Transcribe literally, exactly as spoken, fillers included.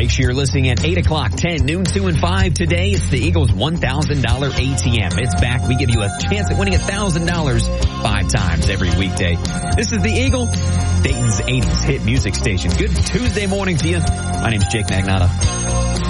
Make sure you're listening at eight o'clock, ten, noon, two, and five. Today, it's the Eagles' one thousand dollars A T M. It's back. We give you a chance at winning one thousand dollars five times every weekday. This is the Eagle, Dayton's eighties hit music station. Good Tuesday morning to you. My name's Jake Magnotta.